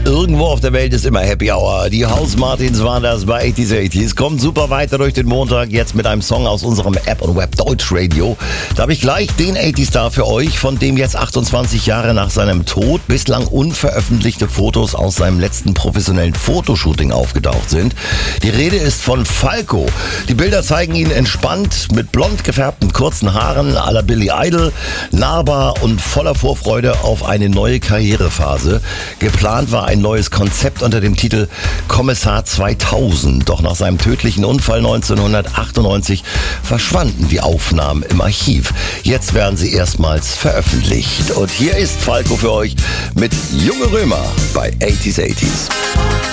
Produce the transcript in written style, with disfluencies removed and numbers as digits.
Irgendwo auf der Welt ist immer Happy Hour. Die House Martins waren das bei 80s 80s. Kommt super weiter durch den Montag, jetzt mit einem Song aus unserem App und Web Deutsch Radio. Da habe ich gleich den 80-Star für euch, von dem jetzt 28 Jahre nach seinem Tod bislang unveröffentlichte Fotos aus seinem letzten professionellen Fotoshooting aufgetaucht sind. Die Rede ist von Falco. Die Bilder zeigen ihn entspannt mit blond gefärbten kurzen Haaren à la Billy Idol, nahbar und voller Vorfreude auf eine neue Karrierephase. Geplant war ein neues Konzept unter dem Titel Kommissar 2000. Doch nach seinem tödlichen Unfall 1998 verschwanden die Aufnahmen im Archiv. Jetzt werden sie erstmals veröffentlicht. Und hier ist Falco für euch mit Junge Römer bei 80s 80s.